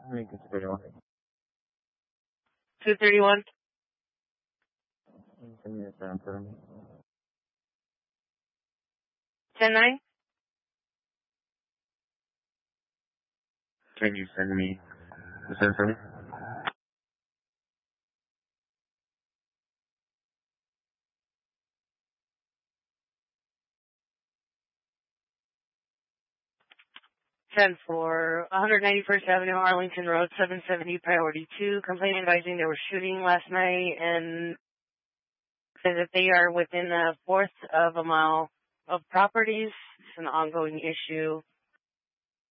Lincoln 31. 231. Send me the sound for me. 10-9. Can you send me the sound for me? Ten for 191st Avenue, Arlington Road, 770, priority 2. Complaint advising there was shooting last night and says that they are within a fourth of a mile of properties. It's an ongoing issue.